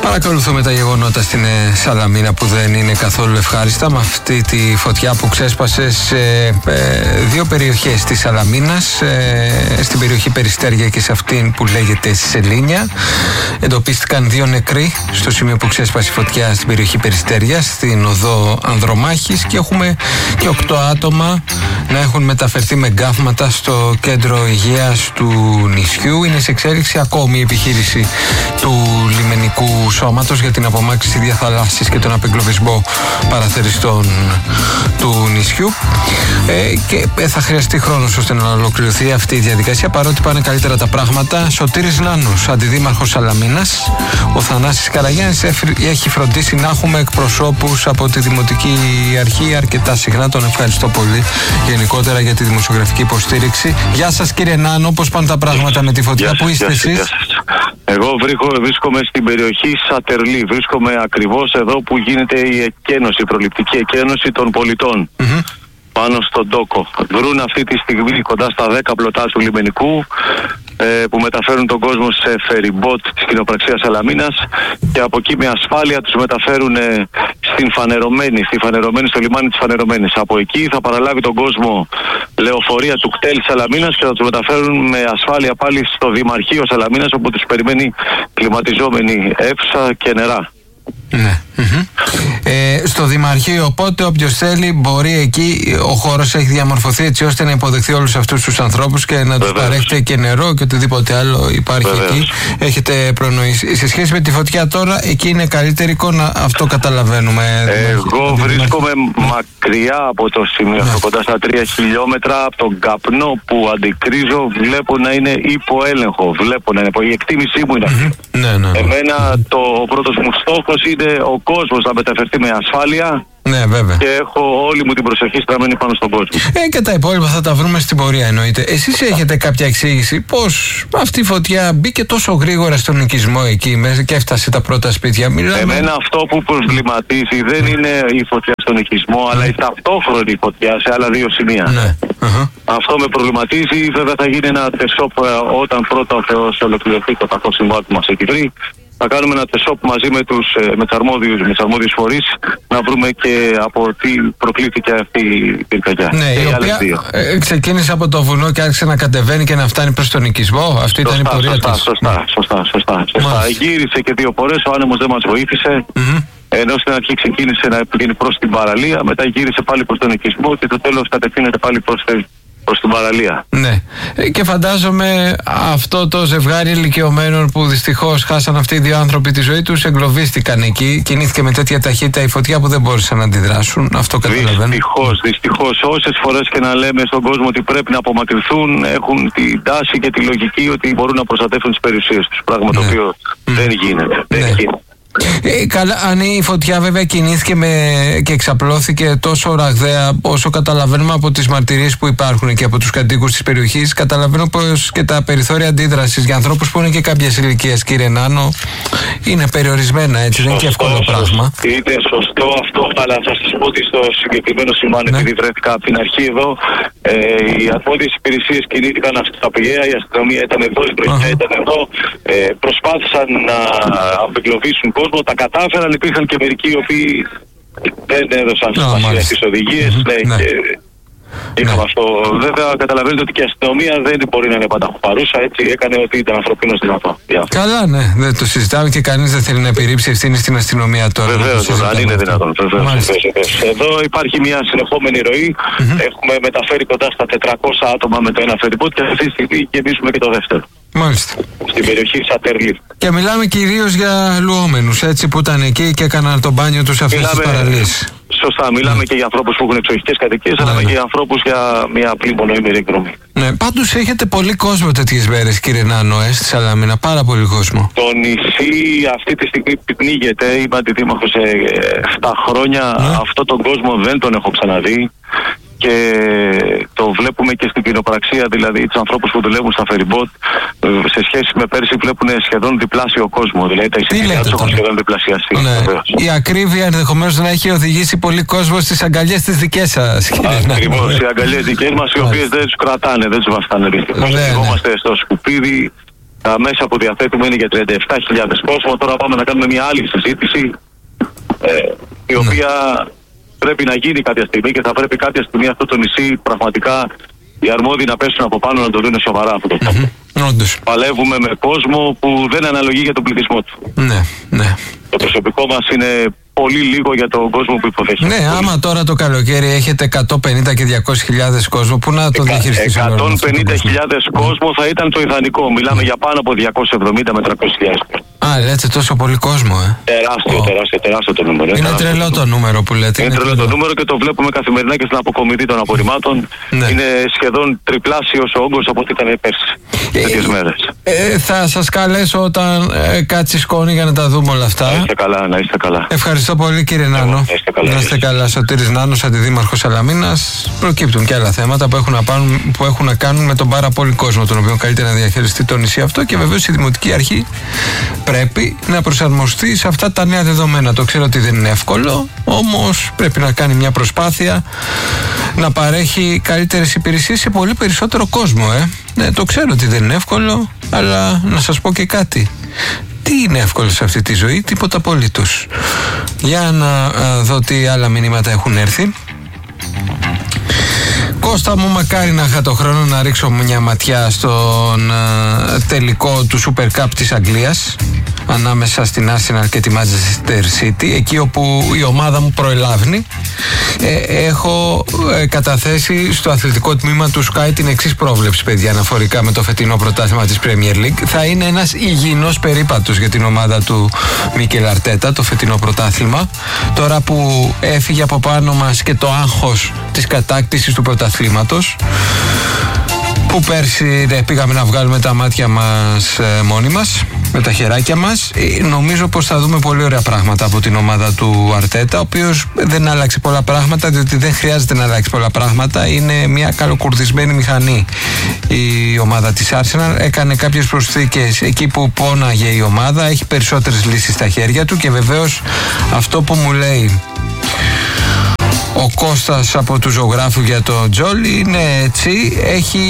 Παρακολουθούμε τα γεγονότα στην Σαλαμίνα που δεν είναι καθόλου ευχάριστα, με αυτή τη φωτιά που ξέσπασε σε δύο περιοχές της Σαλαμίνας, στην περιοχή Περιστέρια και σε αυτήν που λέγεται Σελήνια. Εντοπίστηκαν 2 νεκροί στο σημείο που ξέσπασε η φωτιά στην περιοχή Περιστέρια, στην οδό Ανδρομάχης, και έχουμε και 8 άτομα να έχουν μεταφερθεί με γκάφματα στο κέντρο υγείας του νησιού. Είναι σε εξέλιξη ακόμη η επιχείρηση του λιμενικού σώματος για την απομάκρυνση διαθαλάσσης και τον απεγκλωβισμό παραθεριστών του νησιού, και θα χρειαστεί χρόνος ώστε να ολοκληρωθεί αυτή η διαδικασία, παρότι πάνε καλύτερα τα πράγματα. Σωτήρης Νάνος, αντιδήμαρχος Σαλαμίνας. Ο Θανάσης Καραγιάννης έχει φροντίσει να έχουμε εκπροσώπους από τη Δημοτική Αρχή αρκετά συχνά. Τον ευχαριστώ πολύ γενικότερα για τη δημοσιογραφική υποστήριξη. Γεια σας, κύριε Νάνο, πώς πάνε τα πράγματα με τη φωτιά, πού είστε εσείς? Εγώ βρίσκομαι στην περιοχή Σατερλή. Βρίσκομαι ακριβώς εδώ που γίνεται η εκένωση, η προληπτική εκένωση των πολιτών. Πάνω στον τόκο. Βρουν αυτή τη στιγμή κοντά στα 10 πλωτά του λιμενικού, που μεταφέρουν τον κόσμο σε φεριμπότ της κοινοπραξίας Σαλαμίνας, και από εκεί με ασφάλεια τους μεταφέρουν στο λιμάνι της Φανερωμένης. Από εκεί θα παραλάβει τον κόσμο λεωφορεία του κτέλ Σαλαμίνας και θα τους μεταφέρουν με ασφάλεια πάλι στο Δημαρχείο Σαλαμίνας, όπου τους περιμένει κλιματιζόμενη αίθουσα και νερά. Ναι. Στο Δημαρχείο, οπότε όποιος θέλει μπορεί εκεί. Ο χώρος έχει διαμορφωθεί έτσι ώστε να υποδεχθεί όλους αυτούς τους ανθρώπους και να τους παρέχετε και νερό και οτιδήποτε άλλο υπάρχει εκεί. Έχετε προνοήσει. Σε σχέση με τη φωτιά τώρα, εκεί είναι καλύτερη εικόνα, αυτό καταλαβαίνουμε. Εγώ βρίσκομαι μακριά από το σημείο, κοντά στα 3 χιλιόμετρα από τον καπνό που αντικρίζω. Βλέπω να είναι υπό έλεγχο. Η εκτίμησή μου είναι αυτή. Εμένα ο πρώτος μου στόχος είναι ο κόσμος να μεταφερθεί με ασφάλεια. Ναι, βέβαια. Και έχω όλη μου την προσοχή στραμμένη πάνω στον κόσμο. Και τα υπόλοιπα θα τα βρούμε στην πορεία, εννοείται. Εσείς έχετε κάποια εξήγηση πώς αυτή η φωτιά μπήκε τόσο γρήγορα στον οικισμό εκεί μέσα και έφτασε τα πρώτα σπίτια? Εμένα αυτό που προβληματίζει δεν είναι η φωτιά στον οικισμό, αλλά η ταυτόχρονη φωτιά σε άλλα 2 σημεία. Ναι. Αυτό με προβληματίζει. Βέβαια θα γίνει ένα τεσόπ όταν πρώτα ο Θεός ολοκληρωθεί το κακό συμβάν που μας έχει βρει. Θα κάνουμε ένα τεσόπ μαζί με τους αρμόδιους φορείς να βρούμε και από τι προκλήθηκε αυτή η πυρκαγιά. Ναι, η οποία ξεκίνησε από το βουνό και άρχισε να κατεβαίνει και να φτάνει προς τον οικισμό. Αυτή ήταν η πορεία της. Σωστά. Γύρισε και 2 φορές, ο άνεμος δεν μας βοήθησε. Ενώ στην αρχή ξεκίνησε να πηγαίνει προς την παραλία, μετά γύρισε πάλι προς τον οικισμό και το τέλος κατευθύνεται πάλι προς την παραλία. Ναι. Και φαντάζομαι αυτό το ζευγάρι ηλικιωμένων που δυστυχώς χάσαν αυτοί οι 2 άνθρωποι τη ζωή τους, εγκλωβίστηκαν εκεί. Κινήθηκε με τέτοια ταχύτητα η φωτιά που δεν μπόρεσαν να αντιδράσουν. Αυτό καταλαβαίνω. Δυστυχώς. Όσες φορές και να λέμε στον κόσμο ότι πρέπει να απομακρυνθούν, έχουν την τάση και τη λογική ότι μπορούν να προστατεύουν τις περιουσίες τους. Πράγμα το οποίο δεν γίνεται. Καλά, αν η φωτιά βέβαια κινήθηκε και εξαπλώθηκε τόσο ραγδαία, όσο καταλαβαίνουμε από τις μαρτυρίες που υπάρχουν και από τους κατοίκους της περιοχής, καταλαβαίνω πως και τα περιθώρια αντίδρασης για ανθρώπους που είναι και κάποιες ηλικίες, κύριε Νάνο, είναι περιορισμένα, έτσι. Δεν είναι και εύκολο πράγμα. Είναι σωστό αυτό, αλλά θα σας πω ότι στο συγκεκριμένο σημάδι, επειδή βρέθηκα από την αρχή εδώ, οι αρμόδιες υπηρεσίες κινήθηκαν αυσταπιαία, η αστυνομία ήταν εδώ, η προϊόντα ήταν εδώ, προσπάθησαν να απεγκλωβίσουν κόσμο, τα κατάφεραν. Υπήρχαν και μερικοί οι οποίοι δεν έδωσαν σημασία στις οδηγίες. Είχαμε αυτό. Βέβαια, καταλαβαίνετε ότι και η αστυνομία δεν μπορεί να είναι πάντα παρούσα, έτσι έκανε ότι ήταν ανθρωπίνος δυνατό. Καλά, ναι, δεν το συζητάμε και κανείς δεν θέλει να επιρρύψει ευθύνη στην αστυνομία τώρα. Βεβαίως, αν είναι δυνατόν. Εδώ υπάρχει μια συνεχόμενη ροή. Έχουμε μεταφέρει κοντά στα 400 άτομα με το ένα φεριμπότ και αυτή τη στιγμή γεμίζουμε και το δεύτερο. Μάλιστα. Στην περιοχή Σατερλή. Και μιλάμε κυρίως για λουόμενους, έτσι, που ήταν εκεί και έκαναν το μπάνιο τους σε αυτές τις παραλίες. Σωστά, μιλάμε και για ανθρώπους που έχουν εξοχικές κατοικίες, αλλά και για ανθρώπους για μια απλή μονοήμερη εκδρομή. Ναι, πάντως έχετε πολύ κόσμο τέτοιες μέρες, κύριε Νάνο, στη Σαλαμίνα, πάρα πολύ κόσμο. Το νησί αυτή τη στιγμή πνίγεται, είμαι αντιδήμαρχος σε 7 χρόνια, αυτόν τον κόσμο δεν τον έχω ξαναδεί. Και το βλέπουμε και στην κοινοπραξία, δηλαδή τους ανθρώπους που δουλεύουν στα φεριμπότ, σε σχέση με πέρσι βλέπουν σχεδόν διπλάσιο κόσμο. Δηλαδή τα εισιτήριά τους έχουν σχεδόν διπλασιαστεί. Η ακρίβεια ενδεχομένως να έχει οδηγήσει πολύ κόσμο στις αγκαλιές τις δικές σας. Ακριβώς, οι αγκαλιές δικές μας, οι οποίες δεν τους κρατάνε, δεν τους βαστάνε. Δυστυχώς είμαστε στο σκουπίδι Τα μέσα που διαθέτουμε είναι για 37.000 κόσμο. Τώρα πάμε να κάνουμε μια άλλη συζήτηση, η οποία πρέπει να γίνει κάποια στιγμή και θα πρέπει κάποια στιγμή αυτό το νησί πραγματικά οι αρμόδιοι να πέσουν από πάνω να το δουν σοβαρά αυτό το θέμα. Παλεύουμε με κόσμο που δεν αναλογεί για τον πληθυσμό του. Ναι. Το προσωπικό μας είναι πολύ λίγο για τον κόσμο που υποθέσει. Ναι, άμα τώρα το καλοκαίρι έχετε 150 και 200.000 κόσμο, πού να το διαχειριστείς? 150.000 κόσμο θα ήταν το ιδανικό. Μιλάμε για πάνω από 270 με 300.000. Λέτε τόσο πολύ κόσμο, Τεράστιο το νούμερο. Είναι τρελό το νούμερο που λέτε. Είναι τρελό το νούμερο και το βλέπουμε καθημερινά και στην αποκομιδή των απορριμμάτων. Είναι σχεδόν τριπλάσιος ο όγκος από ό,τι ήταν πέρσι. Τέτοιες μέρες. Θα σας καλέσω όταν κάτσει σκόνη για να τα δούμε όλα αυτά. Να είστε καλά. Ευχαριστώ πολύ, κύριε Νάνο. Να είστε καλά. Σωτήρης Νάνος, αντιδήμαρχος Σαλαμίνας. Προκύπτουν και άλλα θέματα που έχουν να κάνουν με τον πάρα πολύ κόσμο, τον οποίο καλύτερα να διαχειριστεί το νησί αυτό, και βεβαίως η Δημοτική Αρχή πρέπει να προσαρμοστεί σε αυτά τα νέα δεδομένα. Το ξέρω ότι δεν είναι εύκολο, όμως πρέπει να κάνει μια προσπάθεια να παρέχει καλύτερες υπηρεσίες σε πολύ περισσότερο κόσμο. Ναι, το ξέρω ότι δεν είναι εύκολο, αλλά να σας πω και κάτι. Τι είναι εύκολο σε αυτή τη ζωή? Τίποτα απολύτως. Για να δω τι άλλα μηνύματα έχουν έρθει. Κώστα μου, μακάρι να είχα το χρόνο να ρίξω μια ματιά στον τελικό του Super Cup της Αγγλίας ανάμεσα στην Arsenal και τη Manchester City, εκεί όπου η ομάδα μου προελάβνει. Έχω καταθέσει στο αθλητικό τμήμα του Sky την εξής πρόβλεψη, παιδιά, αναφορικά με το φετινό πρωτάθλημα της Premier League. Θα είναι ένας υγιεινός περίπατος για την ομάδα του Μίκελ Αρτέτα το φετινό πρωτάθλημα, τώρα που έφυγε από πάνω μας και το άγχος της κατάκτησης του πρωταθλήματος, που πέρσι πήγαμε να βγάλουμε τα μάτια μας μόνοι μας, με τα χεράκια μας. Νομίζω πως θα δούμε πολύ ωραία πράγματα από την ομάδα του Αρτέτα, ο οποίος δεν άλλαξε πολλά πράγματα, διότι δεν χρειάζεται να αλλάξει πολλά πράγματα. Είναι μια καλοκουρδισμένη μηχανή η ομάδα της Arsenal. Έκανε κάποιες προσθήκες εκεί που πόναγε η ομάδα, έχει περισσότερες λύσεις στα χέρια του, και βεβαίως αυτό που μου λέει ο Κώστας από του ζωγράφου για το Τζόλι είναι έτσι. Έχει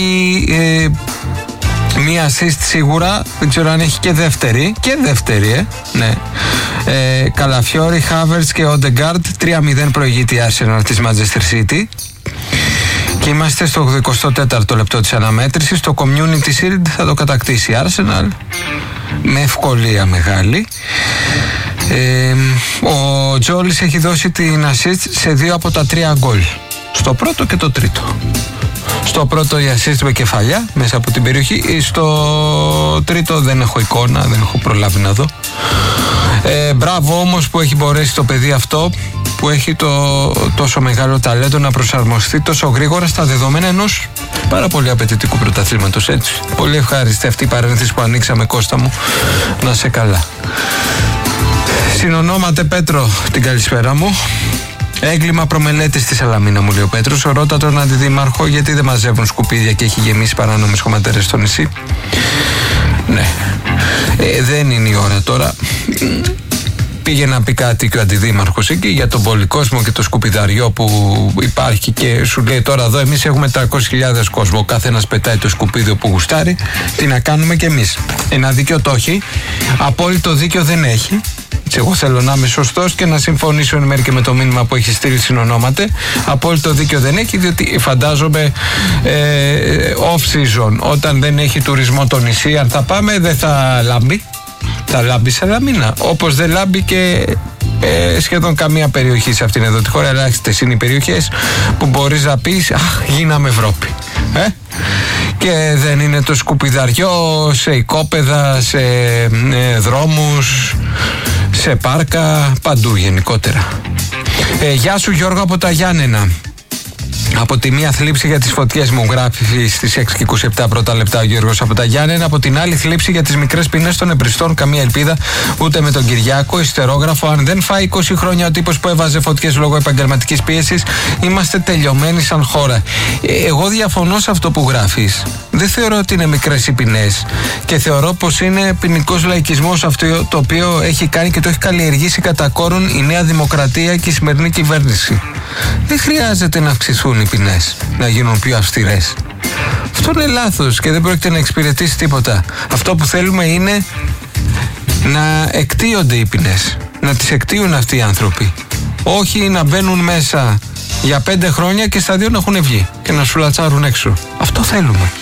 μία assist σίγουρα, δεν ξέρω αν έχει και δεύτερη. Ναι. Καλαφιόρι, Χάβερτς και Όντεγκαρντ. 3-0 προηγείται η Arsenal της Manchester City. Και είμαστε στο 24ο λεπτό της αναμέτρησης. Το Community Shield θα το κατακτήσει η Arsenal με ευκολία μεγάλη. Ο Τζόλις έχει δώσει την assist σε 2 από τα 3 γκολ, στο πρώτο και το τρίτο. Στο πρώτο η assist με κεφαλιά μέσα από την περιοχή, στο τρίτο δεν έχω εικόνα, δεν έχω προλάβει να δω. Μπράβο όμως που έχει μπορέσει το παιδί αυτό, που έχει τόσο μεγάλο ταλέντο, να προσαρμοστεί τόσο γρήγορα στα δεδομένα ενός πάρα πολύ απαιτητικού πρωταθλήματος, έτσι. Πολύ ευχάριστη αυτή η παρένθεση που ανοίξαμε, Κώστα μου, να σε καλά. Συνονόμαται Πέτρο, την καλησπέρα μου. Έγκλημα προμελέτης στη Σαλαμίνα, μου λέει ο Πέτρος. Ρώτα τον αντιδήμαρχο γιατί δεν μαζεύουν σκουπίδια και έχει γεμίσει παράνομες χωματερές στο νησί. Ναι, δεν είναι η ώρα τώρα. Πήγε να πει κάτι και ο αντιδήμαρχος εκεί για τον πολυκόσμο και το σκουπιδαριό που υπάρχει, και σου λέει τώρα εδώ εμείς έχουμε 300.000 κόσμο, ο καθένας πετάει το σκουπίδιο που γουστάρει, τι να κάνουμε κι εμείς? Ένα δίκιο το έχει, απόλυτο δίκιο δεν έχει. Εγώ θέλω να είμαι σωστός και να συμφωνήσω εν μέρει και με το μήνυμα που έχει στείλει συνονόματε. Απόλυτο δίκιο δεν έχει, διότι φαντάζομαι off-season, όταν δεν έχει τουρισμό το νησί, αν θα πάμε δεν θα λάμπει. Θα λάμπει Σαλαμίνα, όπως δεν λάμπει και σχεδόν καμία περιοχή σε αυτήν εδώ τη χώρα. Ελάχιστες είναι οι περιοχές που μπορείς να πεις αχ, γίναμε Ευρώπη. Και δεν είναι το σκουπιδαριό σε οικόπεδα, σε δρόμους, σε πάρκα, παντού γενικότερα. Γεια σου Γιώργο από τα Γιάννενα. Από τη μία θλίψη για τις φωτιές, μου γράφει στις 6 και 27 πρώτα λεπτά ο Γιώργος από τα Γιάννενα. Από την άλλη θλίψη για τις μικρές ποινές των εμπριστών. Καμία ελπίδα ούτε με τον Κυριάκο. Ιστερόγραφο, αν δεν φάει 20 χρόνια ο τύπος που έβαζε φωτιές λόγω επαγγελματικής πίεσης, είμαστε τελειωμένοι σαν χώρα. Εγώ διαφωνώ σε αυτό που γράφεις. Δεν θεωρώ ότι είναι μικρές οι ποινές και θεωρώ πως είναι ποινικός λαϊκισμός αυτό το οποίο έχει κάνει και το έχει καλλιεργήσει κατά κόρον η Νέα Δημοκρατία και η σημερινή κυβέρνηση. Δεν χρειάζεται να αυξηθούν οι ποινές, να γίνουν πιο αυστηρές. Αυτό είναι λάθος και δεν πρόκειται να εξυπηρετήσει τίποτα. Αυτό που θέλουμε είναι να εκτείονται οι ποινές, να τις εκτείουν αυτοί οι άνθρωποι. Όχι να μπαίνουν μέσα για 5 χρόνια και στα 2 να έχουν βγει και να σουλατσάρουν έξω. Αυτό θέλουμε.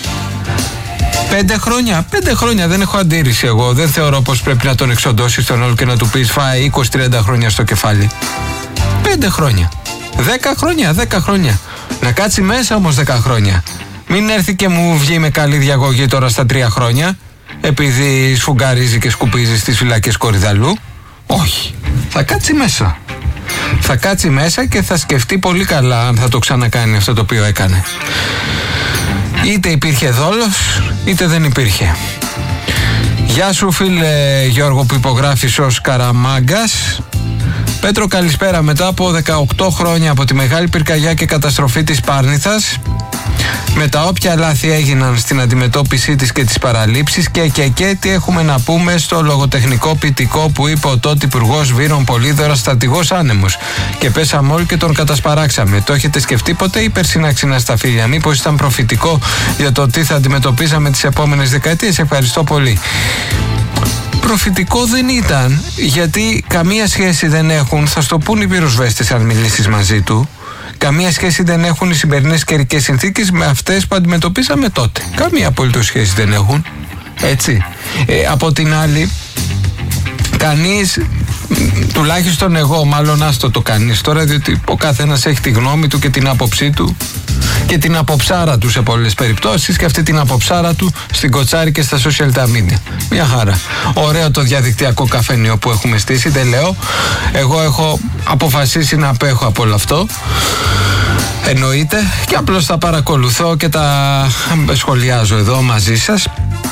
5 χρόνια δεν έχω αντίρρηση εγώ. Δεν θεωρώ πως πρέπει να τον εξοντώσεις τον όλο και να του πεις φάει 20-30 χρόνια στο κεφάλι. 5 χρόνια. 10 χρόνια. Να κάτσει μέσα όμως 10 χρόνια. Μην έρθει και μου βγει με καλή διαγωγή τώρα στα 3 χρόνια, επειδή σφουγγαρίζει και σκουπίζει στις φυλακές Κορυδαλού. Όχι. Θα κάτσει μέσα. Θα κάτσει μέσα και θα σκεφτεί πολύ καλά αν θα το ξανακάνει αυτό το οποίο έκανε. Είτε υπήρχε δόλος, είτε δεν υπήρχε. Γεια σου φίλε Γιώργο που υπογράφεις ως Καραμάγκας. Πέτρο, καλησπέρα. Μετά από 18 χρόνια από τη μεγάλη πυρκαγιά και καταστροφή της Πάρνηθας, με τα όποια λάθη έγιναν στην αντιμετώπιση της και τις παραλήψεις και τι έχουμε να πούμε στο λογοτεχνικό ποιητικό που είπε ο τότε υπουργός Βύρων Πολύδωρας, στρατηγός άνεμος, και πέσαμε όλοι και τον κατασπαράξαμε. Το έχετε σκεφτεί ποτέ ή περσινάξινα στα φίλια? Μήπως ήταν προφητικό για το τι θα αντιμετωπίζαμε τις επόμενες δεκαετίες? Ευχαριστώ πολύ. Προφητικό δεν ήταν, γιατί καμία σχέση δεν έχουν, θα στο πούν οι πυροσβέστες αν μιλήσεις μαζί του, καμία σχέση δεν έχουν οι σημερινές καιρικές συνθήκες με αυτές που αντιμετωπίσαμε τότε. Καμία απολύτως σχέση δεν έχουν. Έτσι. Από την άλλη, κανείς, τουλάχιστον εγώ, μάλλον άστο το κανείς τώρα, διότι ο καθένας έχει τη γνώμη του και την άποψή του και την αποψάρα του σε πολλές περιπτώσεις, και αυτή την αποψάρα του στην κοτσάρι και στα social media. Μια χαρά. Ωραίο το διαδικτυακό καφενείο που έχουμε στήσει, δεν λέω. Εγώ έχω αποφασίσει να απέχω από όλο αυτό. Εννοείται, και απλώς τα παρακολουθώ και τα σχολιάζω εδώ μαζί σας.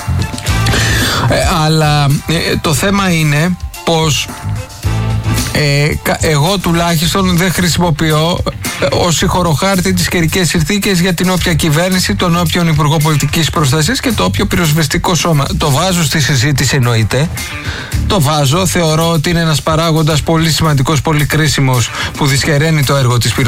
Αλλά το θέμα είναι πως εγώ τουλάχιστον δεν χρησιμοποιώ ως συγχωροχάρτη τις καιρικές συνθήκες για την όποια κυβέρνηση, τον όποιον υπουργό πολιτικής προστασίας και το όποιο πυροσβεστικό σώμα. Το βάζω στη συζήτηση, εννοείται. Το βάζω, θεωρώ ότι είναι ένας παράγοντας πολύ σημαντικός, πολύ κρίσιμος, που δυσχεραίνει το έργο της πυροσβεστικής